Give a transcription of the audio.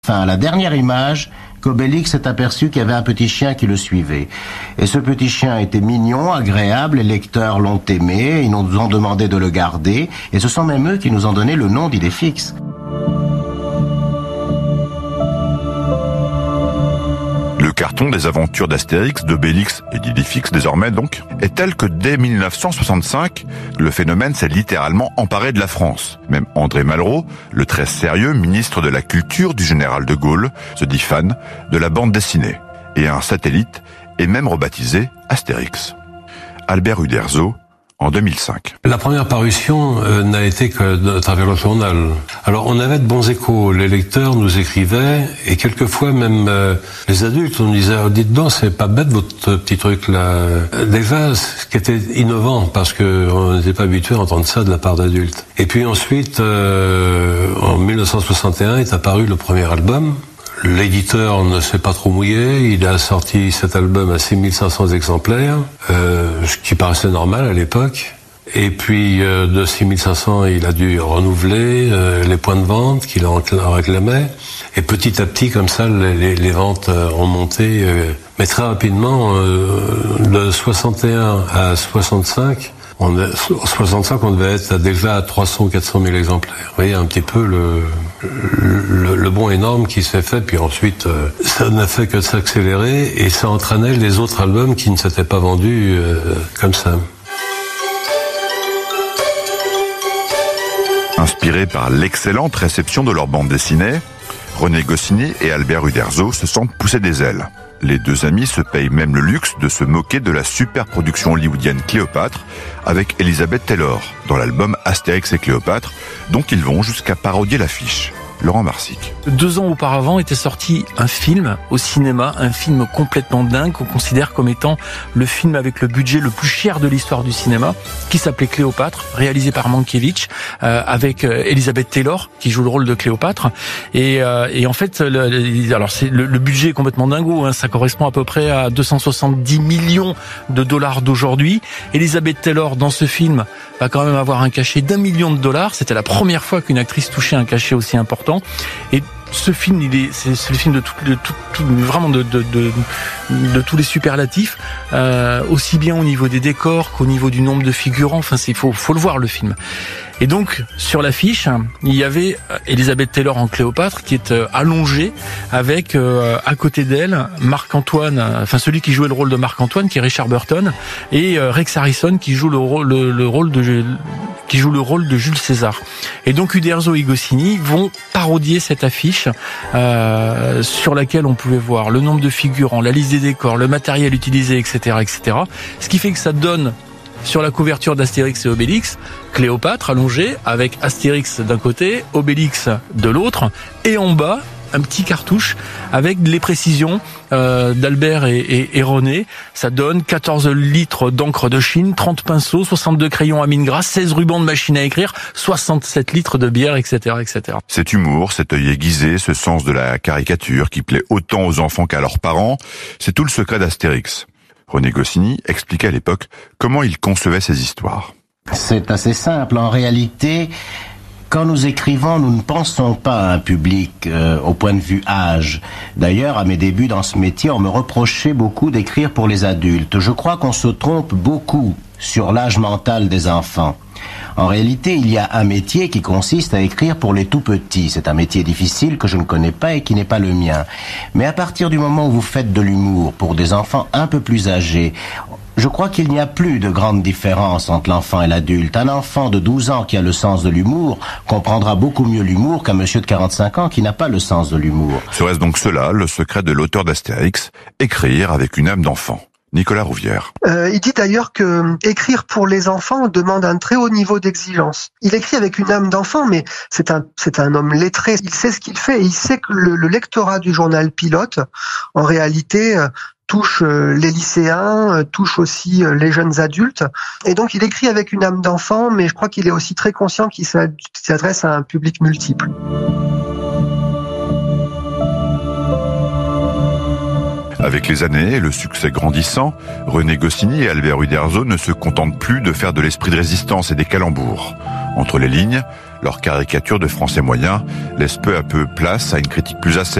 Enfin, à la dernière image, qu'Obélix s'est aperçu qu'il y avait un petit chien qui le suivait. Et ce petit chien était mignon, agréable, les lecteurs l'ont aimé, ils nous ont demandé de le garder, et ce sont même eux qui nous ont donné le nom d'Idéfix. Le carton des aventures d'Astérix, d'Obélix et d'Idéfix désormais donc, est tel que dès 1965, le phénomène s'est littéralement emparé de la France. Même André Malraux, le très sérieux ministre de la Culture du général de Gaulle, se dit fan de la bande dessinée. Et un satellite est même rebaptisé Astérix. Albert Uderzo, en 2005. La première parution n'a été que à travers le journal. Alors on avait de bons échos, les lecteurs nous écrivaient, et quelquefois même les adultes, on nous disait « Dites donc, c'est pas bête votre petit truc là ». Déjà, ce qui était innovant, parce qu'on n'était pas habitué à entendre ça de la part d'adultes. Et puis ensuite, en 1961 est apparu le premier album. L'éditeur ne s'est pas trop mouillé, il a sorti cet album à 6500 exemplaires, ce qui paraissait normal à l'époque. Et puis de 6500, il a dû renouveler les points de vente qu'il en réclamait. Et petit à petit, comme ça, les ventes ont monté. Mais très rapidement, de 61 à 65... En 65, on devait être déjà à 300 ou 400 000 exemplaires. Vous voyez un petit peu le bond énorme qui s'est fait, puis ensuite, ça n'a fait que s'accélérer, et ça entraînait les autres albums qui ne s'étaient pas vendus comme ça. Inspirés par l'excellente réception de leur bande dessinée, René Goscinny et Albert Uderzo se sentent pousser des ailes. Les deux amis se payent même le luxe de se moquer de la super production hollywoodienne Cléopâtre avec Elizabeth Taylor dans l'album Astérix et Cléopâtre, dont ils vont jusqu'à parodier l'affiche. Laurent Marsic. 2 ans auparavant était sorti un film au cinéma, un film complètement dingue qu'on considère comme étant le film avec le budget le plus cher de l'histoire du cinéma, qui s'appelait Cléopâtre, réalisé par Mankiewicz, avec Elizabeth Taylor qui joue le rôle de Cléopâtre. Et en fait, le budget est complètement dingo, hein, ça correspond à peu près à 270 millions de dollars d'aujourd'hui. Elizabeth Taylor dans ce film va quand même avoir un cachet d'1 million de dollars. C'était la première fois qu'une actrice touchait un cachet aussi important. Et ce film, c'est le film de tous les superlatifs, aussi bien au niveau des décors qu'au niveau du nombre de figurants. Enfin, faut le voir, le film. Et donc, sur l'affiche, il y avait Elizabeth Taylor en Cléopâtre qui est allongée avec, à côté d'elle, Marc-Antoine, enfin celui qui jouait le rôle de Marc-Antoine, qui est Richard Burton, et Rex Harrison qui joue le rôle de Jules César. Et donc Uderzo et Goscinny vont parodier cette affiche sur laquelle on pouvait voir le nombre de figurants, la liste des décors, le matériel utilisé, etc., etc. Ce qui fait que ça donne sur la couverture d'Astérix et Obélix, Cléopâtre allongée avec Astérix d'un côté, Obélix de l'autre, et en bas un petit cartouche avec les précisions d'Albert et René. Ça donne 14 litres d'encre de Chine, 30 pinceaux, 62 crayons à mine grasse, 16 rubans de machine à écrire, 67 litres de bière, etc., etc. Cet humour, cet œil aiguisé, ce sens de la caricature qui plaît autant aux enfants qu'à leurs parents, c'est tout le secret d'Astérix. René Goscinny expliquait à l'époque comment il concevait ces histoires. C'est assez simple. En réalité, quand nous écrivons, nous ne pensons pas à un public au point de vue âge. D'ailleurs, à mes débuts dans ce métier, on me reprochait beaucoup d'écrire pour les adultes. Je crois qu'on se trompe beaucoup sur l'âge mental des enfants. En réalité, il y a un métier qui consiste à écrire pour les tout-petits. C'est un métier difficile que je ne connais pas et qui n'est pas le mien. Mais à partir du moment où vous faites de l'humour pour des enfants un peu plus âgés, je crois qu'il n'y a plus de grande différence entre l'enfant et l'adulte. Un enfant de 12 ans qui a le sens de l'humour comprendra beaucoup mieux l'humour qu'un monsieur de 45 ans qui n'a pas le sens de l'humour. Serait-ce donc cela, le secret de l'auteur d'Astérix, écrire avec une âme d'enfant ? Nicolas Rouvière. Il dit d'ailleurs que écrire pour les enfants demande un très haut niveau d'exigence. Il écrit avec une âme d'enfant, mais c'est un homme lettré. Il sait ce qu'il fait et il sait que le lectorat du journal Pilote, en réalité, touche les lycéens, touche aussi les jeunes adultes. Et donc il écrit avec une âme d'enfant, mais je crois qu'il est aussi très conscient qu'il s'adresse à un public multiple. Avec les années et le succès grandissant, René Goscinny et Albert Uderzo ne se contentent plus de faire de l'esprit de résistance et des calembours. Entre les lignes, leur caricature de français moyen laisse peu à peu place à une critique plus acerbe